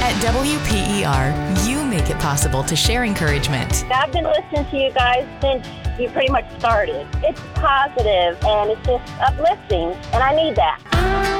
At WPER, you make it possible to share encouragement. I've been listening to you guys since you pretty much started. It's positive and it's just uplifting, and I need that.